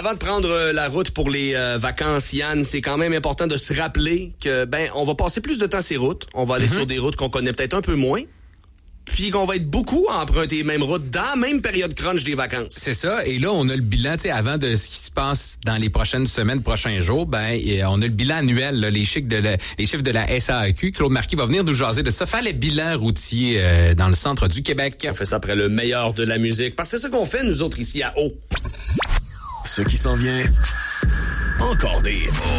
Avant de prendre la route pour les vacances, Yann, c'est quand même important de se rappeler que on va passer plus de temps ces routes. On va aller sur des routes qu'on connaît peut-être un peu moins. Puis qu'on va être beaucoup à emprunter les mêmes routes dans la même période crunch des vacances. C'est ça. Et là, on a le bilan, tu sais, avant de ce qui se passe dans les prochaines semaines, prochains jours, on a le bilan annuel, là, les chiffres de la SAAQ. Claude Marquis va venir nous jaser de ça, faire les bilans routiers dans le centre du Québec. On fait ça après le meilleur de la musique. Parce que c'est ça qu'on fait, nous autres, ici à Haut. Ce qui s'en vient, encore des hits.